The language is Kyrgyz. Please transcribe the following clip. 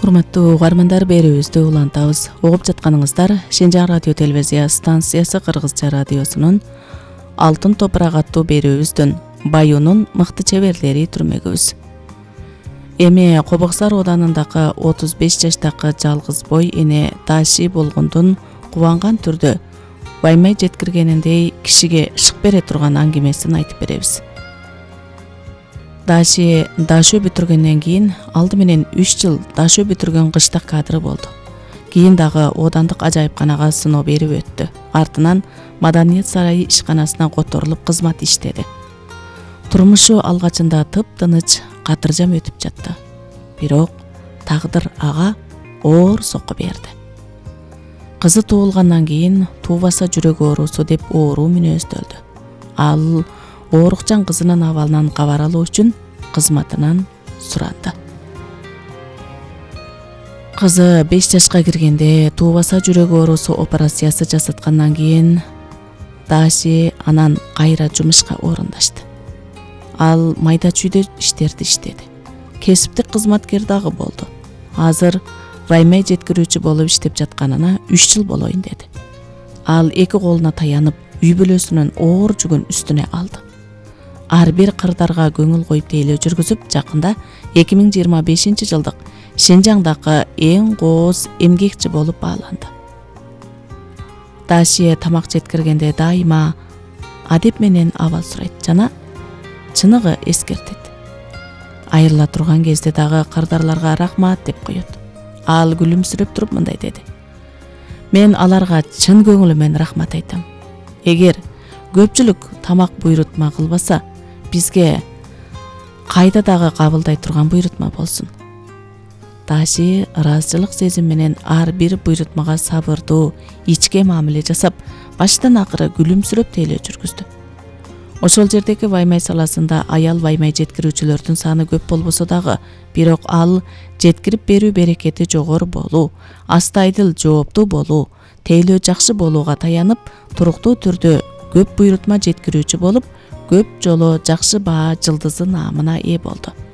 Урматтуу угармандар, берүүбүздү улантабыз. Угуп жатканыңыздар Шинжаң радио телевизия станциясы Кыргызча радиосунун Алтын топурак аттуу берүүбүздүн Баюнун мыкты чеберлери түрмөгүбүз. Эми Кобоксар оданындагы 35 жаштагы жалгыз бой эне Даши болгондун кубанган түрдө баймай жеткиргениндей кишиге шык бере турган аңгемесин айтып беребиз. Даши дашөө бүтүргөндөн кийин алды менен 3 жыл дашөө бүтүргөн кыштак кадры болду. Кийин дагы оодандык ажайыпканага сыноо берип өттү. Артынан Маданият сарайы ишканасына которулуп кызмат иштеди. Турмушу алгачында тып-тыныч, катыржам өтүп жатты. Бирок тагдыр ага оор сокко берди. Кызы туулгандан кийин туубаса жүрөк оорусу деп оору мүнөздөлдү. Ал оорукчан кызынын абалынан кабар алуу үчүн кызматынан суранды. Кызы 5 жашка киргенде туубаса жүрөк оорусу операциясы жасаткандан кийин Даши анан кайра жумушка орундашты. Ал майда чүйдө иштерди иштеди. Кесиптик кызматкер дагы болду. Азыр баймай жеткирүүчү болуп иштеп жатканына 3 жыл болоюн деди. Ал эки колуна таянып, үй бүлөсүнүн оор жүгүн үстүнө алды. Ар бир кырдарга көңүл коюп тейлөө жүргүзүп, жакында 2025 жылдык Шинжаңдагы эң кооз эмгекчи болуп бааланды. Даши тамак жеткиргенде дайыма адеп менен абал сурайт жана чыныгы эскертет. Айрыла турган кезде дагы кырдарларга рахмат деп коет. Ал күлүмсүрөп туруп мындай деди: "Мен аларга чын көңүлүмөн рахмат айтам. Эгер көпчүлүк тамак буйрутма кылбаса, бизге кайда дагы кабылдай турган буйрутма болсун." Даши ыраазычылык сезим менен ар бир буйрутмага сабырдуу, ичке мамиле жасап, баштан акыры күлүмсүрөп тейлөө жүргүздү. Ошол жердеги баймай саласында аял баймай жеткирүүчүлөрдүн саны көп болбосо дагы, бирок ал жеткирип берүү берекети жогору болуу, астайдыл жооптуу болуу, тейлөө жакшы болууга таянып, туруктуу түрдө көп буйрутма жеткирүүчү болуп, көп жолу жакшы баа жылдызы наамына ээ болду.